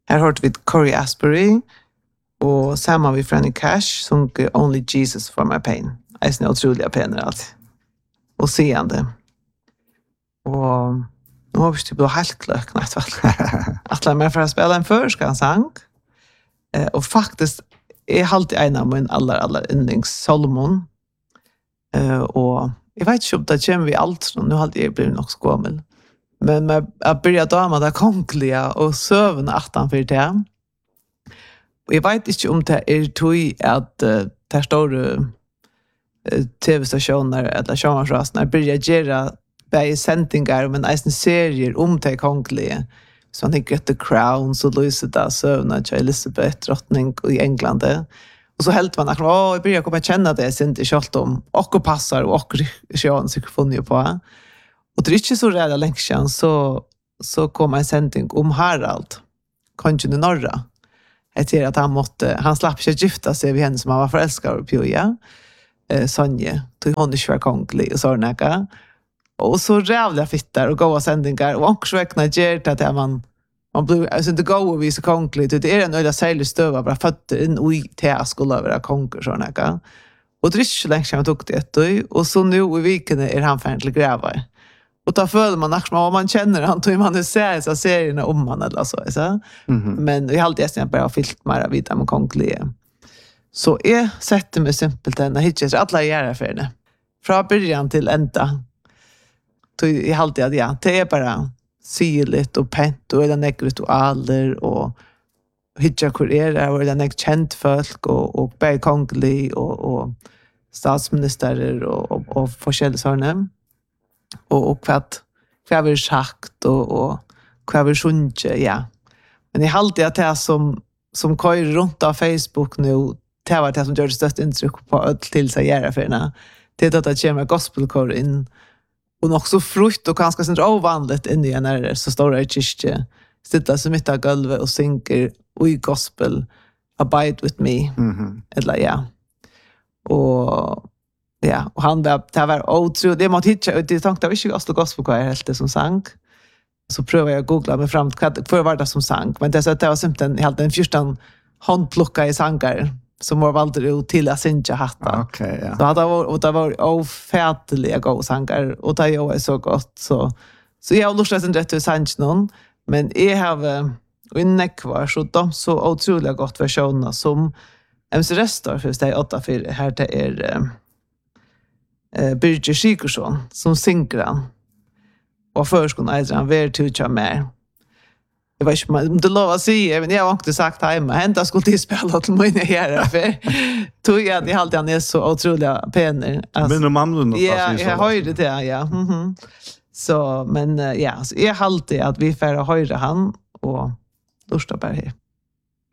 Här hörde vi Corey Asbury och samma vi Franny Cash som Only Jesus for my pain. Jag är otroliga penor allt. Och seende. Och nu har vi typ helt klöknat. Att lära mig för att spela en förskanssang. Och faktiskt är alltid en av min alla yndlings Solomon. Och jag vet inte om det kommer vi allt. Nu har jag blivit nog skåmel. Men jag började dama det kongliga och sövna 18 för det. Och jag vet inte om det är tog att det står tv-stationer eller sjönvarsrasnar börjar göra bäge sändningar men även serier om det kongliga. Så man tänker The Crown så lyser det sövna till Elizabeth drottning i England. Och så helt man att jag börjar komma känna det sen inte kört om och passar och sjön så funnet på. Och det är inte så rädda länge sedan så kom en sändning om Harald, kongen i norra. Jag ser att han slapp sig gifta sig vid henne som han var förälskad på, ja. Sonja, tog hon inte var konglig och sådana. Och så rävliga fittar och goda sändningar. Och också räkna gert att man blir, alltså inte gå och visa konglig. Det är en öjda särlig stöva bara fötter in i te skulle vara konger sådana. Och det är inte så länge sedan jag tog det. Och så nu i viken är han färdig till grävar. Och då följer man om man känner han tror man ser så serierna om man eller så. Men jag har alltid bara fyllt mer vidare med konglig. Så jag sätter mig simpelt den hittills alla göra för det. Från början till ända. Jag har alltid det är bara syrligt och pent och det är ritualer och hitcha kurerar och det är känt folk och bär konglig och statsminister och forskjelliga sådana. Och vad vi sagt och vad vi sjunge, ja. Men jag har alltid att det som kör runt av Facebook nu det var det som gör det största intryck på öll till sig göra för henne. Det är att det kommer gospelkör in och också frukt och ganska sånt ovanligt in i när så står det i kyrkje stilla sig mitt av golvet och synker i gospel Abide with me. Eller ja. Och han det var otroligt. Det måste hitta det tänkte jag inte gospelkör helt det som sang. Så prövar jag googla mig fram för vad det som sang. Men det var simpelthen helt den första handplocka i sangar som var valt ut till att synja hatta. Okej, ja. Så det var ofärtliga goda sangar och det är så gott så jag har lustat en rätt till sangen men jag har inne kvar så de så otroligt gott versioner som MC Restor för det 8-4 här det är Birger Sigurdsson som synger han. Och förskon är han very to mer. Jag vet inte om det lov att säga, men jag har inte sagt hemma. Hända skulle till spela till mina herrar. För tog jag det alltid han är så otroliga penor. Men om man ja, jag hörde det, ja. Så, men ja, så jag har alltid att vi får höra han och lusta på det här.